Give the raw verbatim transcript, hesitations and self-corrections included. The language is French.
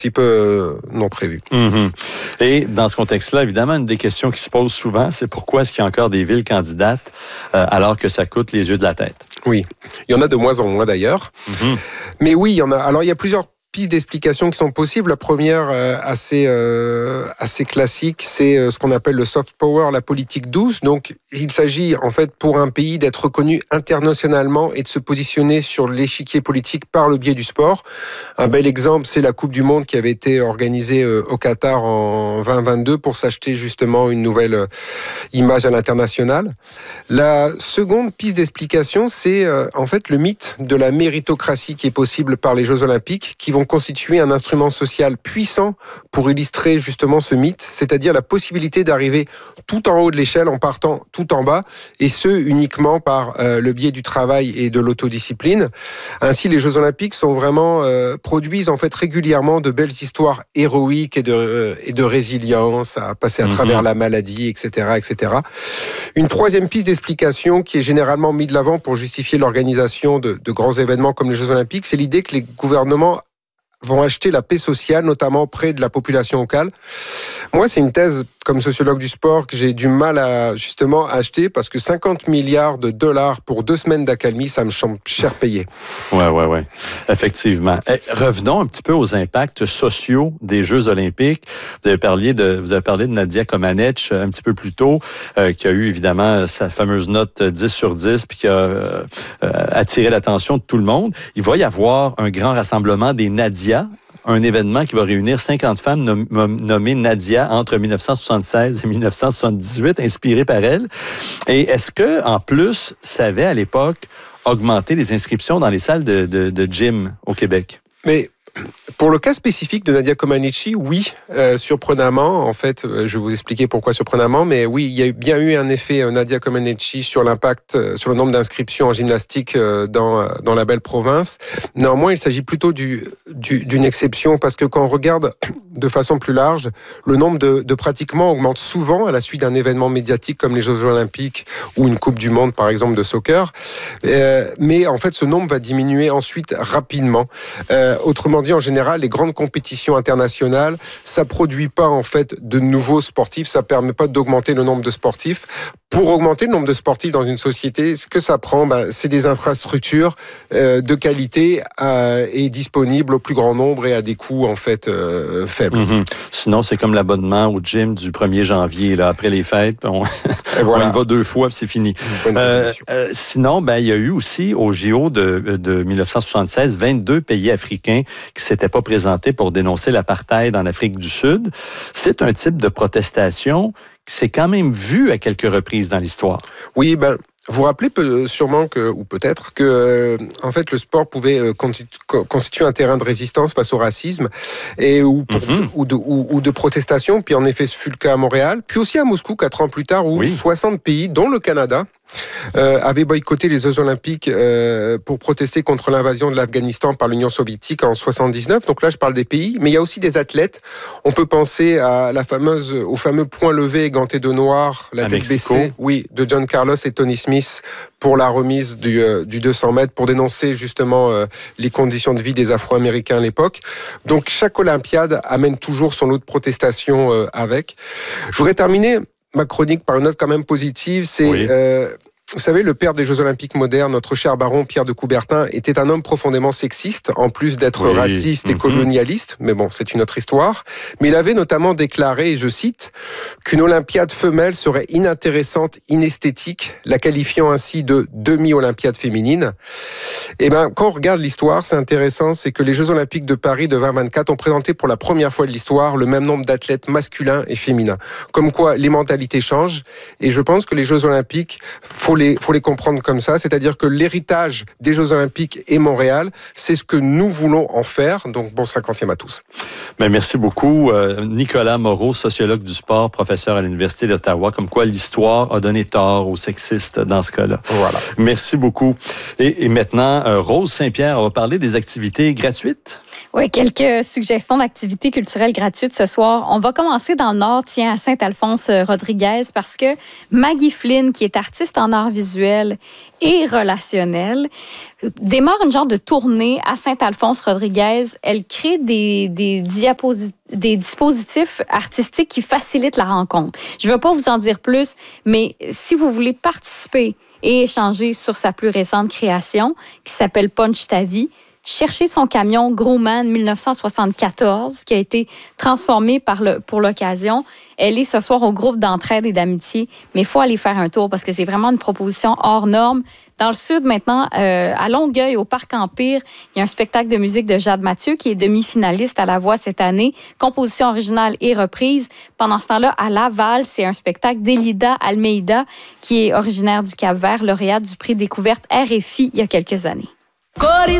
petit peu euh, non prévu. Mm-hmm. Et dans ce contexte-là, évidemment, une des questions qui se pose souvent, c'est pourquoi est-ce qu'il y a encore des villes candidates euh, alors que ça coûte les yeux de la tête? Oui, il y en a de moins en moins d'ailleurs. Mm-hmm. Mais oui, il y en a. Alors, il y a plusieurs pistes d'explication qui sont possibles. La première, euh, assez, euh, assez classique, c'est euh, ce qu'on appelle le soft power, la politique douce. Donc, il s'agit en fait pour un pays d'être reconnu internationalement et de se positionner sur l'échiquier politique par le biais du sport. Un bel exemple, c'est la Coupe du Monde qui avait été organisée euh, au Qatar en vingt vingt-deux pour s'acheter justement une nouvelle euh, image à l'international. La seconde piste d'explication, c'est euh, en fait le mythe de la méritocratie qui est possible par les Jeux Olympiques, qui vont constituer un instrument social puissant pour illustrer justement ce mythe, c'est-à-dire la possibilité d'arriver tout en haut de l'échelle en partant tout en bas, et ce uniquement par euh, le biais du travail et de l'autodiscipline. Ainsi, les Jeux Olympiques sont vraiment euh, produisent en fait régulièrement de belles histoires héroïques et de euh, et de résilience à passer à mm-hmm. travers la maladie, et cetera, et cetera. Une troisième piste d'explication qui est généralement mise de l'avant pour justifier l'organisation de, de grands événements comme les Jeux Olympiques, c'est l'idée que les gouvernements vont acheter la paix sociale, notamment auprès de la population locale. Moi, c'est une thèse, comme sociologue du sport, que j'ai du mal à, justement, acheter, parce que cinquante milliards de dollars pour deux semaines d'accalmie, ça me semble cher payé. Oui, oui, oui. Effectivement. Eh, revenons un petit peu aux impacts sociaux des Jeux Olympiques. Vous avez parlé de, vous avez parlé de Nadia Comaneci un petit peu plus tôt, euh, qui a eu, évidemment, sa fameuse note dix sur dix, puis qui a euh, euh, attiré l'attention de tout le monde. Il va y avoir un grand rassemblement des Nadia, un événement qui va réunir cinquante femmes nom- nommées Nadia entre dix-neuf cent soixante-seize et dix-neuf cent soixante-dix-huit, inspirées par elle. Et est-ce que, en plus, ça avait à l'époque augmenté les inscriptions dans les salles de, de, de gym au Québec? Mais pour le cas spécifique de Nadia Comaneci, oui, euh, surprenamment, en fait, euh, je vais vous expliquer pourquoi surprenamment, mais oui, il y a bien eu un effet euh, Nadia Comaneci sur l'impact, euh, sur le nombre d'inscriptions en gymnastique euh, dans, euh, dans la belle province. Néanmoins, il s'agit plutôt du, du, d'une exception, parce que quand on regarde de façon plus large, le nombre de, de pratiquants augmente souvent à la suite d'un événement médiatique comme les Jeux Olympiques ou une Coupe du Monde, par exemple, de soccer. Euh, mais en fait, ce nombre va diminuer ensuite rapidement. Euh, autrement dit, en général, les grandes compétitions internationales, ça produit pas en fait de nouveaux sportifs, ça permet pas d'augmenter le nombre de sportifs. Pour augmenter le nombre de sportifs dans une société, ce que ça prend, ben, c'est des infrastructures euh, de qualité euh, et disponibles au plus grand nombre et à des coûts en fait euh, faibles. Mm-hmm. Sinon, c'est comme l'abonnement au gym du premier janvier, là, après les fêtes. On, voilà. on y va deux fois, puis c'est fini. Euh, euh, sinon, ben, il y a eu aussi au J O de, de dix-neuf cent soixante-seize vingt-deux pays africains qui s'étaient pas présentés pour dénoncer l'apartheid en Afrique du Sud. C'est un type de protestation qui s'est quand même vu à quelques reprises dans l'histoire. Oui, ben, vous vous rappelez peut, sûrement que, ou peut-être que, euh, en fait, le sport pouvait euh, constitu- constituer un terrain de résistance face au racisme et ou, pour, mm-hmm. ou, de, ou, ou de protestation. Puis en effet, ce fut le cas à Montréal, puis aussi à Moscou quatre ans plus tard, où oui. soixante pays, dont le Canada, Euh, avait boycotté les Jeux Olympiques euh, pour protester contre l'invasion de l'Afghanistan par l'Union soviétique en soixante-dix-neuf. Donc là, je parle des pays, mais il y a aussi des athlètes. On peut penser à la fameuse, au fameux point levé ganté de noir, la à tête Mexico. baissée, oui, de John Carlos et Tony Smith pour la remise du, euh, du deux cents mètres, pour dénoncer justement euh, les conditions de vie des Afro-Américains à l'époque. Donc chaque Olympiade amène toujours son lot de protestations euh, avec. Je voudrais terminer ma chronique par une note quand même positive, c'est, oui. euh, vous savez, le père des Jeux Olympiques modernes, notre cher baron Pierre de Coubertin, était un homme profondément sexiste, en plus d'être oui. raciste et mm-hmm. colonialiste, mais bon, c'est une autre histoire. Mais il avait notamment déclaré, et je cite, qu'une Olympiade femelle serait inintéressante, inesthétique, la qualifiant ainsi de demi-Olympiade féminine. Et ben, quand on regarde l'histoire, c'est intéressant, c'est que les Jeux Olympiques de Paris de vingt vingt-quatre ont présenté pour la première fois de l'histoire le même nombre d'athlètes masculins et féminins. Comme quoi, les mentalités changent, et je pense que les Jeux Olympiques, faut les, faut les comprendre comme ça, c'est-à-dire que l'héritage des Jeux Olympiques et Montréal, c'est ce que nous voulons en faire. Donc, bon cinquantième à tous. Ben, merci beaucoup, euh, Nicolas Moreau, sociologue du sport, professeur à l'Université d'Ottawa, comme quoi l'histoire a donné tort aux sexistes dans ce cas-là. Voilà. Merci beaucoup. Et, et maintenant, euh, Rose Saint-Pierre, on va parler des activités gratuites. Oui, quelques suggestions d'activités culturelles gratuites ce soir. On va commencer dans le Nord, tiens, à Saint-Alphonse-Rodriguez, parce que Maggie Flynn, qui est artiste en art visuel et relationnel, démarre une genre de tournée à Saint-Alphonse-Rodriguez. Elle crée des, des, diaposi- des dispositifs artistiques qui facilitent la rencontre. Je ne veux pas vous en dire plus, mais si vous voulez participer et échanger sur sa plus récente création, qui s'appelle Punch ta vie, cherchez son camion Grumman dix-neuf cent soixante-quatorze qui a été transformé par le, pour l'occasion. Elle est ce soir au groupe d'entraide et d'amitié, mais il faut aller faire un tour parce que c'est vraiment une proposition hors norme. Dans le sud, maintenant, euh, à Longueuil, au Parc Empire, il y a un spectacle de musique de Jade Mathieu qui est demi-finaliste à la voix cette année. Composition originale et reprise. Pendant ce temps-là, à Laval, c'est un spectacle d'Elida Almeida qui est originaire du Cap-Vert, lauréate du prix Découverte R F I il y a quelques années.